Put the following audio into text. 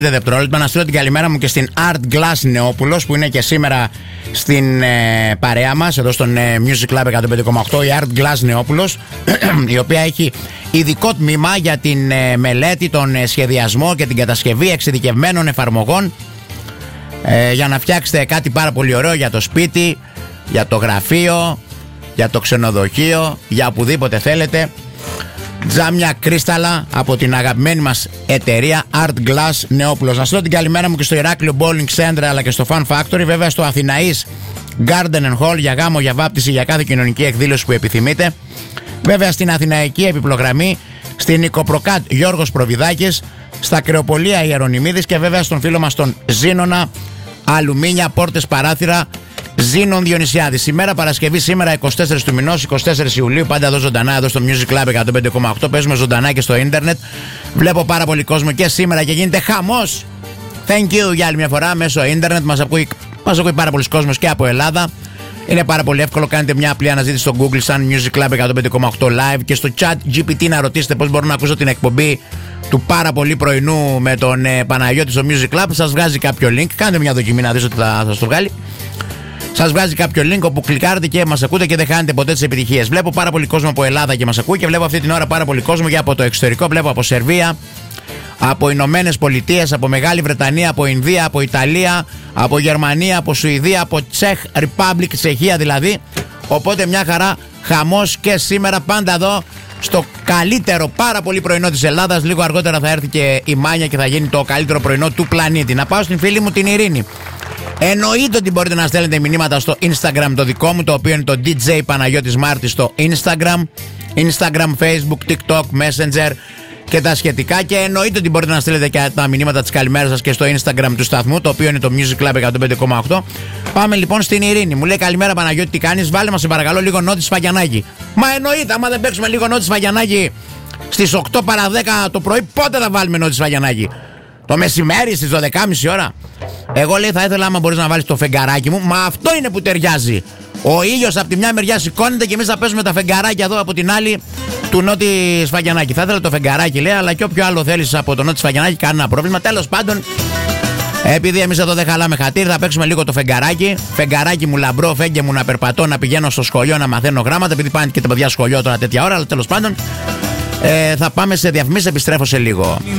δευτερόλεπτα να στείλω την καλημέρα μου και στην Art Glass Νεόπουλος, που είναι και σήμερα στην παρέα μας εδώ στον Music Club 105,8. Η Art Glass Νεόπουλος, η οποία έχει ειδικό τμήμα για την μελέτη, τον σχεδιασμό και την κατασκευή εξειδικευμένων εφαρμογών για να φτιάξετε κάτι πάρα πολύ ωραίο για το σπίτι, για το γραφείο, για το ξενοδοχείο, για οπουδήποτε θέλετε. Τζάμια κρίσταλα από την αγαπημένη μας εταιρεία Art Glass Νεόπουλος. Να στείλω την καλημέρα μου και στο Ηράκλειο Bowling Center αλλά και στο Fun Factory. Βέβαια στο Αθηναής Garden and Hall για γάμο, για βάπτιση, για κάθε κοινωνική εκδήλωση που επιθυμείτε. Βέβαια στην Αθηναϊκή επιπλογραμμή, στην Οικοπροκάτ Γιώργος Προβιδάκης, στα Κρεοπολία Ιερονιμίδης και βέβαια στον φίλο μας τον Ζήνονα Αλουμίνια, πόρτες, παράθυρα, Ζήνων Διονυσιάδη. Σήμερα Παρασκευή, σήμερα 24 του μηνός, 24 Ιουλίου, πάντα εδώ ζωντανά, εδώ στο Music Club 105,8. Παίζουμε ζωντανά και στο ίντερνετ. Βλέπω πάρα πολύ κόσμο και σήμερα και γίνεται χαμός. Thank you για άλλη μια φορά μέσω ίντερνετ. Μας ακούει πάρα πολλοί κόσμος και από Ελλάδα. Είναι πάρα πολύ εύκολο. Κάνετε μια απλή αναζήτηση στο Google σαν Music Club 105,8 live και στο chat GPT να ρωτήσετε πώς μπορώ να ακούσω την εκπομπή του πάρα πολύ πρωινού με τον Παναγιώτη στο Music Club. Σας βγάζει κάποιο link. Κάντε μια δοκιμή να δείτε ότι θα σας το βγάλει. Σας βγάζει κάποιο link όπου κλικάρετε και μας ακούτε και δεν χάνετε ποτέ τις επιτυχίες. Βλέπω πάρα πολύ κόσμο από Ελλάδα και μας ακούει και βλέπω αυτή την ώρα πάρα πολύ κόσμο και από το εξωτερικό. Βλέπω από Σερβία, από Ηνωμένες Πολιτείες, από Μεγάλη Βρετανία, από Ινδία, από Ιταλία, από Γερμανία, από Σουηδία, από Czech Republic, Τσεχία δηλαδή. Οπότε μια χαρά χαμός και σήμερα πάντα εδώ στο καλύτερο πάρα πολύ πρωινό της Ελλάδας. Λίγο αργότερα θα έρθει και η Μάνια και θα γίνει το καλύτερο πρωινό του πλανήτη. Να πάω στην φίλη μου την Ειρήνη. Εννοείται ότι μπορείτε να στέλνετε μηνύματα στο Instagram το δικό μου, το οποίο είναι το DJ Παναγιώτης Μάρτης στο Instagram, Facebook, TikTok, Messenger και τα σχετικά. Και εννοείται ότι μπορείτε να στείλετε και τα μηνύματα της καλημέρας σας και στο Instagram του σταθμού, το οποίο είναι το Music Club 105,8. Πάμε λοιπόν στην Ειρήνη. Μου λέει καλημέρα Παναγιώτη, τι κάνεις? Βάλε μας σε παρακαλώ λίγο Νότι Σφαγιανάκη. Μα εννοείται, άμα δεν παίξουμε λίγο Νότι Σφαγιανάκη στις 8 παρα 10 το πρωί, πότε θα βάλουμε Νότι Σφαγιανάκη? Το μεσημέρι στις 12.30 ώρα. Εγώ λέει θα ήθελα άμα μπορείς να βάλεις το φεγγαράκι μου. Μα αυτό είναι που ταιριάζει. Ο ήλιος από τη μια μεριά σηκώνεται και εμείς θα παίζουμε τα φεγγαράκια εδώ από την άλλη του Νότι Σφαγιανάκη. Θα ήθελα το φεγγαράκι λέει, αλλά και όποιο άλλο θέλεις από το Νότι Σφαγιανάκη, κανένα πρόβλημα. Τέλος πάντων, επειδή εμείς εδώ δεν χαλάμε χατήρι, θα παίξουμε λίγο το φεγγαράκι. Φεγγαράκι μου λαμπρό, φέγγε μου να περπατώ, να πηγαίνω στο σχολείο να μαθαίνω γράμματα. Επειδή πάνε και τα παιδιά σχολείο τώρα τέτοια ώρα, αλλά τέλος πάντων θα πάμε σε διαφημίσεις, επιστρέφω σε λίγο.